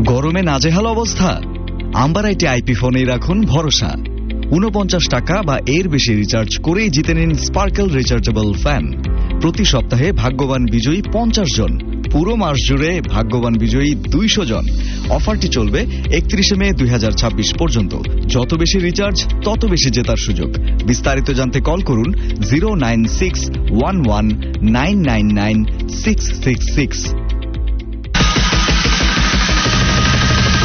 গরমে নাজেহাল অবস্থা? আম্বারাইটি আইপি ফোনেই রাখুন ভরসা। ৪৯ টাকা বা এর বেশি রিচার্জ করেই জিতে নিন স্পার্কেল রিচার্জেবল ফ্যান। প্রতি সপ্তাহে ভাগ্যবান বিজয়ী 50 জন, পুরো মাস জুড়ে ভাগ্যবান বিজয়ী 200 জন। অফারটি চলবে 31 মে 2026 পর্যন্ত। যত বেশি রিচার্জ তত বেশি জেতার সুযোগ। বিস্তারিত জানতে কল করুন 09611999666।